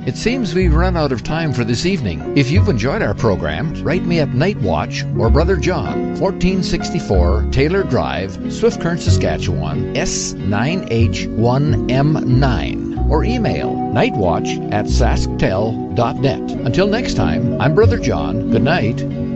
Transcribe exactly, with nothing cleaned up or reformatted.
It seems we've run out of time for this evening. If you've enjoyed our program, write me at Night Watch or Brother John, fourteen sixty-four Taylor Drive, Swift Current, Saskatchewan, S nine H one M nine, or email nightwatch at sasktel dot net. Until next time, I'm Brother John. Good night.